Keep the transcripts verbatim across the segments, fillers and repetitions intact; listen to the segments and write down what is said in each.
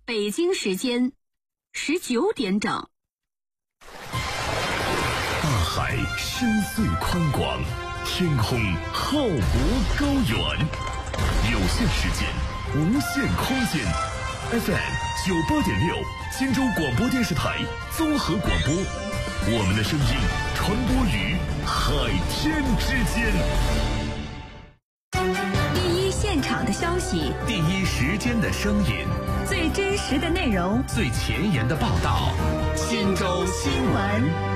北京时间十九点整。 大海深邃宽广，天空浩博高远，有限时间，无限空间。F M 九八点六，荆州广播电视台综合广播，我们的声音传播于海天之间。 第一现场的消息， 第一时间的声音， 最真实的内容， 最前沿的报道。 荆州新闻。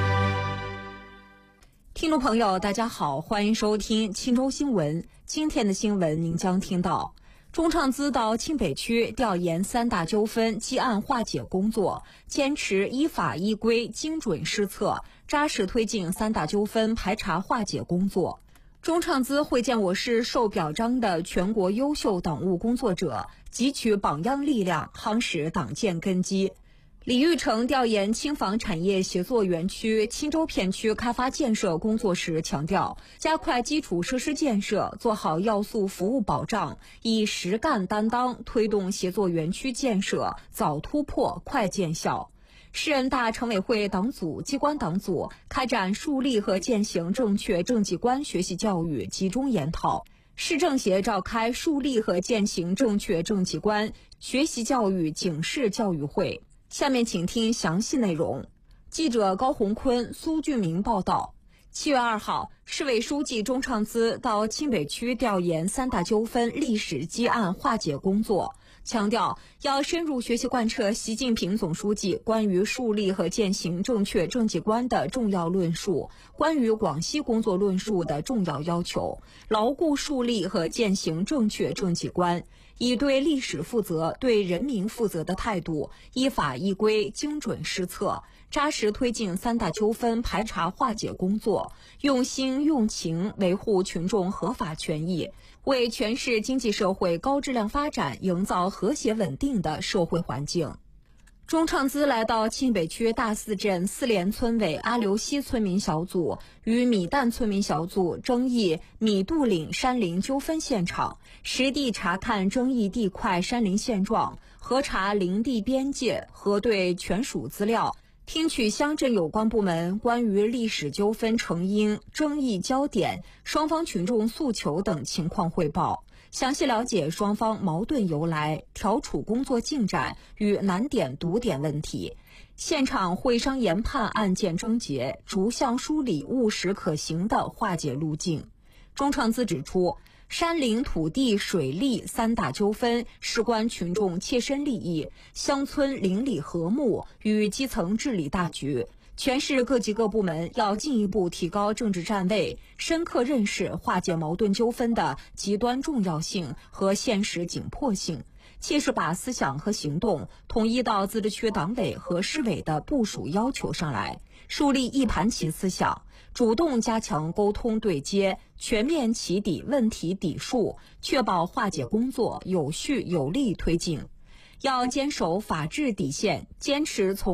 听众朋友大家好，欢迎收听青州新闻。今天的新闻您将听到，中创资到清北区调研三大纠纷积案化解工作，坚持依法依规精准施策，扎实推进三大纠纷排查化解工作。中创资会见我市受表彰的全国优秀党务工作者，汲取榜样力量，夯实党建根基。李玉成调研轻房产业协作园区青州片区开发建设工作时强调，加快基础设施建设，做好要素服务保障，以实干担当推动协作园区建设早突破快见效。市人大常委会党组、机关党组开展树立和践行正确政绩观学习教育集中研讨，市政协召开树立和践行正确政绩观学习教育警示教育会。下面请听详细内容。记者高红坤、苏俊明报道。七月二号，市委书记钟创资到清北区调研三大纠纷历史积案化解工作，强调要深入学习贯彻习近平总书记关于树立和践行正确政绩观的重要论述，关于广西工作论述的重要要求，牢固树立和践行正确政绩观，以对历史负责、对人民负责的态度，依法依规精准施策，扎实推进三大纠纷排查化解工作，用心用情维护群众合法权益，为全市经济社会高质量发展营造和谐稳定的社会环境。钟创资来到清北区大寺镇四连村委阿刘溪村民小组与米旦村民小组争议米渡岭山林纠纷现场，实地查看争议地块山林现状，核查林地边界，核对权属资料，听取乡镇有关部门关于历史纠纷成因、争议焦点、双方群众诉求等情况汇报，详细了解双方矛盾由来、调处工作进展与难点堵点问题，现场会商研判案件症结，逐项梳理务实可行的化解路径。钟创资指出，山林、土地、水利三大纠纷事关群众切身利益，乡村邻里和睦与基层治理大局，全市各级各部门要进一步提高政治站位，深刻认识化解矛盾纠纷的极端重要性和现实紧迫性，切实把思想和行动统一到自治区党委和市委的部署要求上来，树立一盘棋思想，主动加强沟通对接，全面起底问题底数，确保化解工作有序有力推进。要坚守法治底线，坚持从